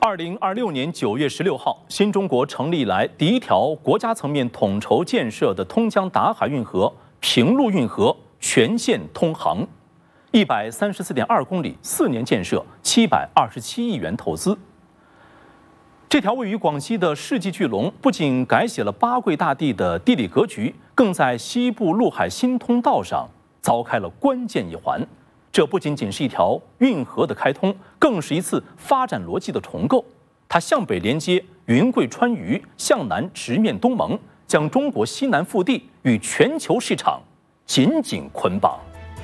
2026年9月16号，新中国成立以来第一条国家层面统筹建设的通江达海运河平陆运河全线通航，134.2公里，4年建设，727亿元投资。这条位于广西的世纪巨龙，不仅改写了八桂大地的地理格局，更在西部陆海新通道上凿开了关键一环。这不仅仅是一条运河的开通，更是一次发展逻辑的重构。它向北连接云贵川渝，向南直面东盟，将中国西南腹地与全球市场紧紧捆绑。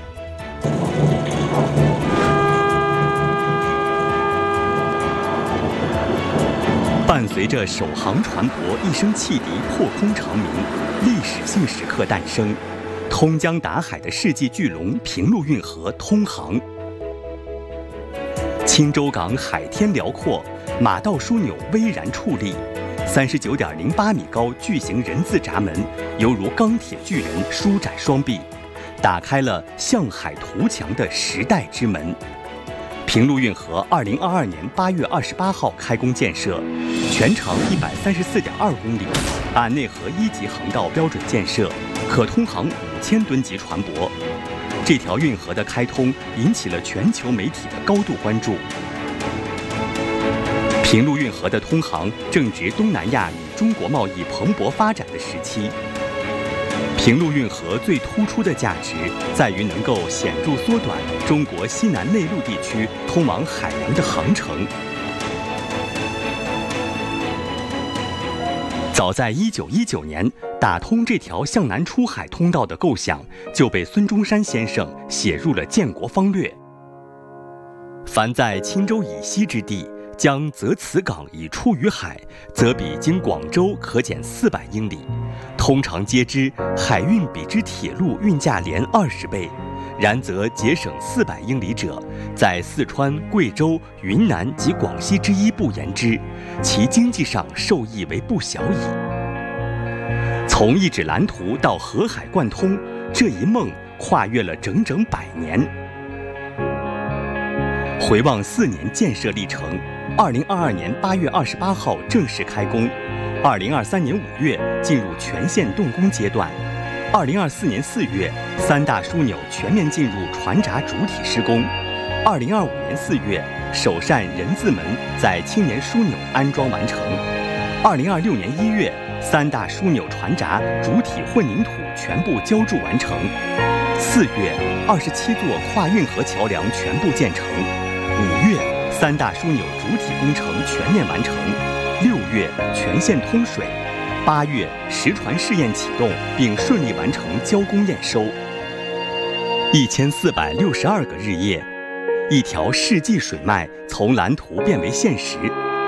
伴随着首航船舶一声汽笛破空长鸣，历史性时刻诞生。通江达海的世纪巨龙平陆运河通航，青州港海天辽阔，马道枢纽巍然矗立，39.08米高巨型人字闸门犹如钢铁巨人舒展双臂，打开了向海图强的时代之门。平陆运河2022年8月28号开工建设，全长134.2公里，按内河1级航道标准建设，可通航5000吨级船舶。这条运河的开通引起了全球媒体的高度关注。平陆运河的通航正值东南亚与中国贸易蓬勃发展的时期。平陆运河最突出的价值在于能够显著缩短中国西南内陆地区通往海洋的航程。早在1919年，打通这条向南出海通道的构想就被孙中山先生写入了建国方略。凡在青州以西之地，将择此港以出于海，则比经广州可减400英里。通常皆知海运比之铁路运价连20倍，然则节省400英里者，在四川、贵州、云南及广西之一不言之，其经济上受益为不小矣。从一纸蓝图到河海贯通，这一梦跨越了整整100年。回望4年建设历程，2022年8月28号正式开工，2023年5月进入全线动工阶段，2024年4月3大枢纽全面进入船闸主体施工，2025年4月首扇人字门在青年枢纽安装完成，2026年1月3大枢纽船闸主体混凝土全部浇筑完成，4月27座跨运河桥梁全部建成，5月3大枢纽主体工程全面完成，6月全线通水，8月实船试验启动并顺利完成交工验收。1462个日夜，一条世纪水脉从蓝图变为现实。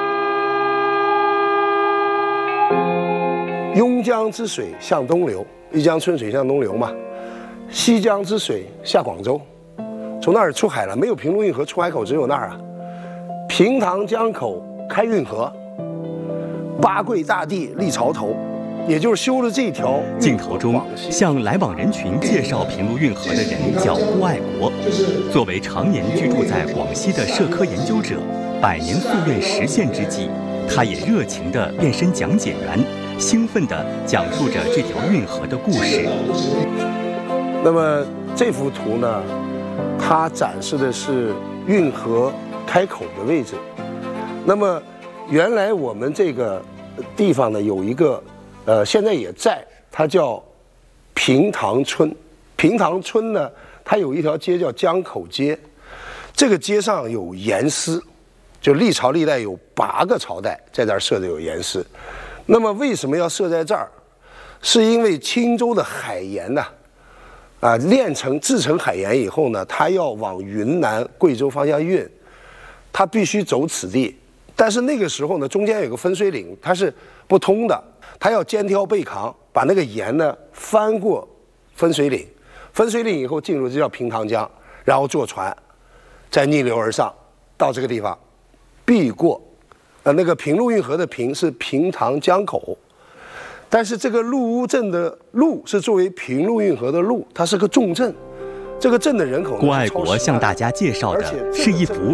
邕江之水向东流，一江春水向东流嘛。西江之水下广州，从那儿出海了。没有平陆运河，出海口只有那儿啊。平塘江口开运河，八桂大地立潮头，也就是修了这条。 镜头中，向来往人群介绍平陆运河的人叫郭爱国。作为常年居住在广西的社科研究者，100年夙愿实现之际，他也热情地变身讲解员，兴奋地讲述着这条运河的故事。 那么这幅图呢，它展示的是运河开口的位置。那么原来我们这个地方呢有一个现在也在，它叫平塘村。平塘村呢，它有一条街叫江口街，这个街上有盐丝，就历朝历代有8个朝代在这儿设的有盐丝。那么为什么要设在这儿？是因为青州的海盐呢，制成海盐以后呢，它要往云南、贵州方向运，它必须走此地。但是那个时候呢，中间有个分水岭，它是不通的，它要肩挑背扛，把那个盐呢翻过分水岭，分水岭以后进入这叫平塘江，然后坐船再逆流而上到这个地方，避过那个平陆运河的平是平塘江口，但是这个陆屋镇的陆是作为平陆运河的陆，它是个重镇。这个镇的人口， 郭爱国向大家介绍的是一幅